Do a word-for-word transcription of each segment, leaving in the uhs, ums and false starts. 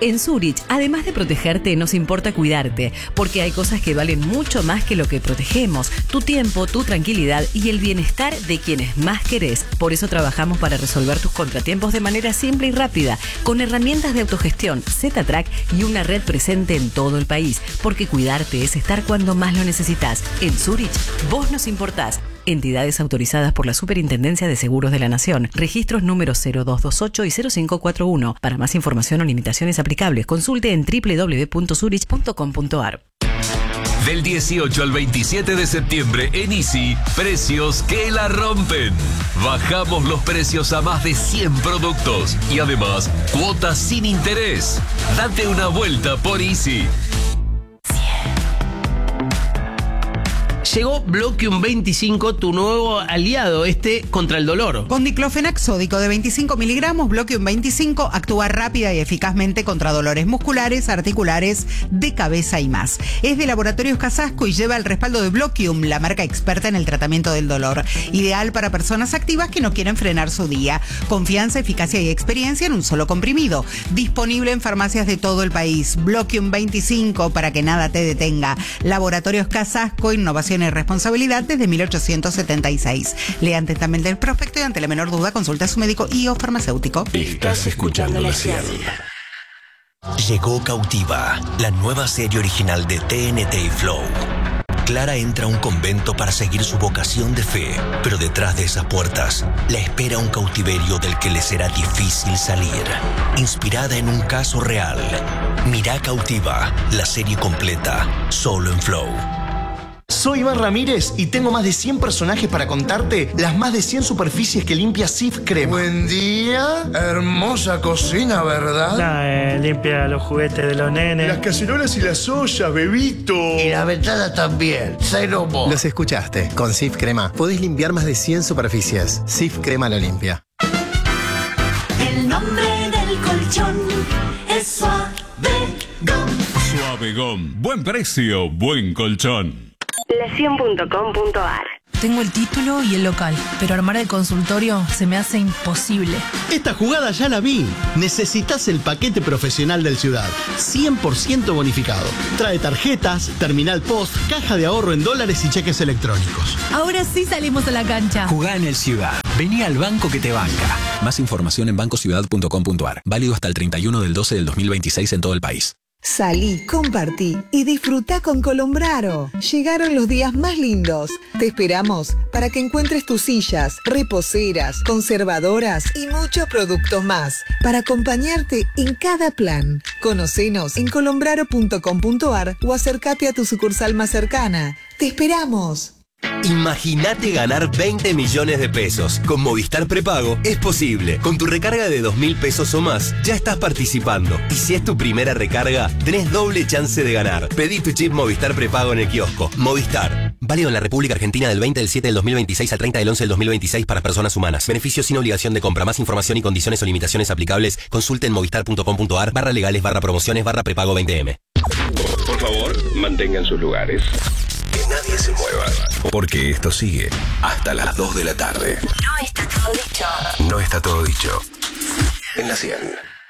En Zurich, además de protegerte, nos importa cuidarte, porque hay cosas que valen mucho más que lo que protegemos: tu tiempo, tu tranquilidad y el bienestar de quienes más querés. Por eso trabajamos para resolver tus contratiempos de manera simple y rápida, con herramientas de autogestión, Z-Track y una red presente en todo el país, porque cuidarte es estar cuando más lo necesitas. En Zurich, vos nos importás. Entidades autorizadas por la Superintendencia de Seguros de la Nación. Registros números cero dos dos ocho y cero cinco cuatro uno. Para más información o limitaciones aplicables, consulte en doble u doble u doble u punto zurich punto com punto a r. Del dieciocho al veintisiete de septiembre en Easy, precios que la rompen. Bajamos los precios a más de cien productos y además cuotas sin interés. Date una vuelta por Easy. Llegó Bloquium veinticinco, tu nuevo aliado, este contra el dolor. Con diclofenac sódico de veinticinco miligramos, Bloquium veinticinco actúa rápida y eficazmente contra dolores musculares, articulares, de cabeza y más. Es de Laboratorios Casasco y lleva el respaldo de Bloquium, la marca experta en el tratamiento del dolor. Ideal para personas activas que no quieren frenar su día. Confianza, eficacia y experiencia en un solo comprimido. Disponible en farmacias de todo el país. Bloquium veinticinco, para que nada te detenga. Laboratorios Casasco, innovación y responsabilidad desde mil ochocientos setenta y seis. Lea atentamente el prospecto y ante la menor duda consulta a su médico y o farmacéutico. Estás escuchando La Cielo. Llegó Cautiva, la nueva serie original de T N T y Flow. Clara entra a un convento para seguir su vocación de fe, pero detrás de esas puertas la espera un cautiverio del que le será difícil salir. Inspirada en un caso real. Mirá Cautiva, la serie completa, solo en Flow. Soy Iván Ramírez y tengo más de cien personajes para contarte las más de cien superficies que limpia Cif Crema. Buen día, hermosa cocina, ¿verdad? No, eh, limpia los juguetes de los nenes. Las cacerolas y las ollas, bebito. Y la ventana también, cero mo. Los escuchaste, con Cif Crema podés limpiar más de cien superficies. Cif Crema lo limpia. El nombre del colchón es Suavegón. Suavegón, buen precio, buen colchón. La cien punto com punto a r. Tengo el título y el local, pero armar el consultorio se me hace imposible. Esta jugada ya la vi. Necesitas el paquete profesional del Ciudad. cien por ciento bonificado. Trae tarjetas, terminal post, caja de ahorro en dólares y cheques electrónicos. Ahora sí salimos a la cancha. Jugá en el Ciudad. Vení al banco que te banca. Más información en banco ciudad punto com punto a r. Válido hasta el treinta y uno del doce del dos mil veintiséis en todo el país. Salí, compartí y disfruta con Colombraro. Llegaron los días más lindos. Te esperamos para que encuentres tus sillas, reposeras, conservadoras y muchos productos más para acompañarte en cada plan. Conocenos en colombraro punto com punto a r o acércate a tu sucursal más cercana. ¡Te esperamos! Imagínate ganar veinte millones de pesos. Con Movistar Prepago es posible. Con tu recarga de dos mil pesos o más, ya estás participando. Y si es tu primera recarga, tenés doble chance de ganar. Pedí tu chip Movistar Prepago en el kiosco. Movistar. Válido en la República Argentina del veinte del siete del dos mil veintiséis al treinta del once del dos mil veintiséis para personas humanas. Beneficio sin obligación de compra. Más información y condiciones o limitaciones aplicables, consulte en movistar punto com punto a r barra legales barra promociones barra prepago veinte eme. Por favor, mantengan sus lugares. Que nadie se mueva, porque esto sigue hasta las dos de la tarde. No está todo dicho. No está todo dicho. En la cien.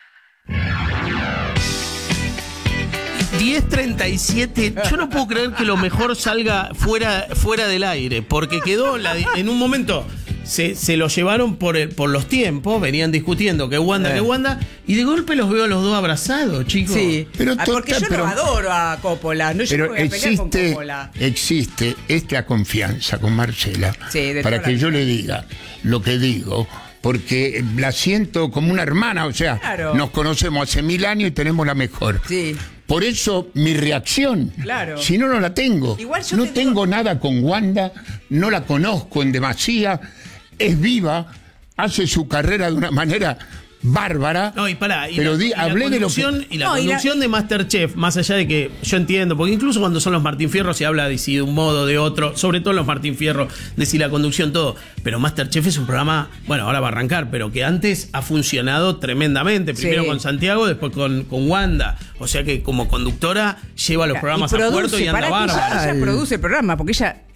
diez treinta y siete. Yo no puedo creer que lo mejor salga fuera, fuera del aire, porque quedó la, en un momento. Se, se lo llevaron por, el, por los tiempos, venían discutiendo que Wanda, eh. que Wanda, y de golpe los veo a los dos abrazados, chicos. Sí, pero ah, porque yo pero, no adoro a Coppola, no yo pero voy a existe, pelear con Coppola. Existe esta confianza con Marcela sí, para que yo le diga lo que digo, porque la siento como una hermana, o sea, claro. Nos conocemos hace mil años y tenemos la mejor. Sí. Por eso mi reacción, claro. Si no, no la tengo. Igual yo no te tengo digo... nada con Wanda, no la conozco en demasía, es viva, hace su carrera de una manera bárbara. No, y pará, y pero la, di, y hablé la de lo que... y la no, conducción y la... de Masterchef, más allá de que yo entiendo, porque incluso cuando son los Martín Fierro se habla de si de un modo, de otro, sobre todo los Martín Fierro, de si la conducción, todo. Pero Masterchef es un programa, bueno, ahora va a arrancar, pero que antes ha funcionado tremendamente. Primero sí. Con Santiago, después con, con Wanda. O sea que como conductora lleva los programas a puerto y anda bárbaro. Ella, ella produce el programa, porque ella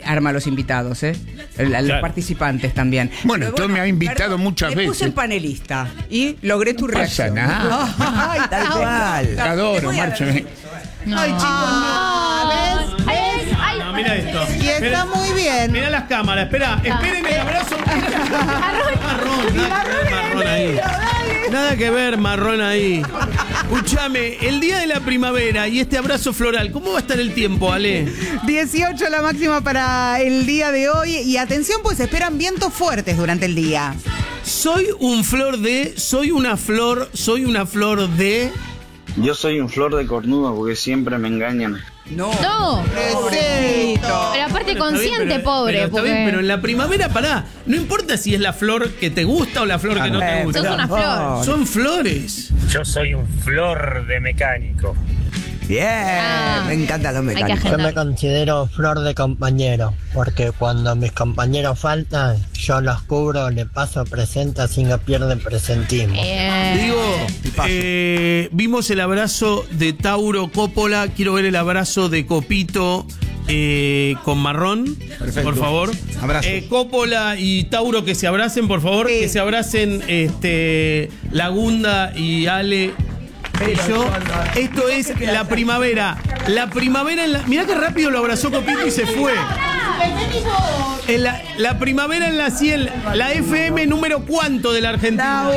arma a los invitados, ¿eh? A los Claro. participantes también. Bueno, Pero tú me has invitado muchas me veces. puse el panelista y logré tu No pasa reacción. nada. Ay, tal cual. Te adoro, Marce. Ay, chicos, no. ¿Ves? ¿Ves? Ay, No, mira esto. Y está Espera. muy bien. Mira las cámaras, espera, esperen el abrazo. Marrón, nada que ver, marrón ahí. Nada que ver, marrón ahí. Escúchame, el día de la primavera y este abrazo floral, ¿cómo va a estar el tiempo, Ale? dieciocho la máxima para el día de hoy. Y atención, pues se esperan vientos fuertes durante el día. Soy un flor de, soy una flor, soy una flor de... Yo soy un flor de cornudo porque siempre me engañan. No. No. Pobrecito. Pero aparte Está consciente, bien, pero- pobre. pero está porque... bien, pero en la primavera, pará, no importa si es la flor que te gusta o la flor que no te gusta. Sos una flor. Son flores. Yo soy un flor de mecánico. Bien, Ah. me encantan los Hay que mecánicos. agendar. Yo me considero flor de compañero, porque cuando mis compañeros faltan, yo los cubro, le paso presente así no pierden presentismo. Bien. Digo, eh, vimos el abrazo de Tauro Coppola, quiero ver el abrazo de Copito eh, con Marrón, por favor. Abrazo. Eh, Coppola y Tauro que se abracen, por favor, Sí. que se abracen este, Lagunda y Ale. Y yo, esto es la primavera. La primavera en la. Mirá qué rápido lo abrazó Copito y se fue. En la, la primavera en la cien, la F M número cuánto de la Argentina.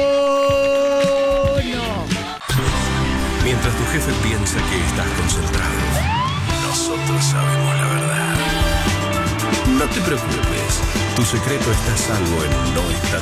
Mientras tu jefe piensa que estás concentrado, nosotros sabemos la verdad. No te preocupes, tu secreto está a salvo en No Está